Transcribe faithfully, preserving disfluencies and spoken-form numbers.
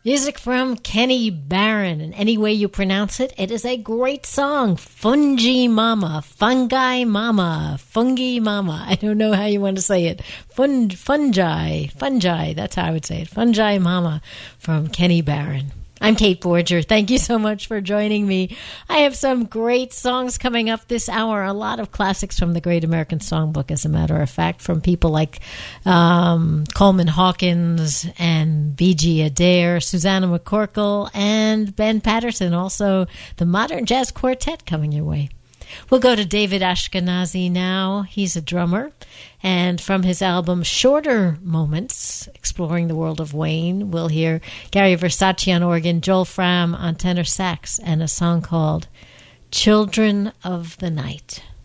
Music from Kenny Barron, and any way you pronounce it, it is a great song. Fungi Mama, Fungi Mama, Fungi Mama. I don't know how you want to say it. Fun, fungi, fungi, that's how I would say it. Fungi Mama from Kenny Barron. I'm Kate Borger. Thank you so much for joining me. I have some great songs coming up this hour. A lot of classics from the Great American Songbook, as a matter of fact, from people like um, Coleman Hawkins and B G Adair, Susanna McCorkle, and Ben Patterson. Also, the Modern Jazz Quartet coming your way. We'll go to David Ashkenazi now. He's a drummer. And from his album Shorter Moments, Exploring the World of Wayne, we'll hear Gary Versace on organ, Joel Fram on tenor sax, and a song called Children of the Night.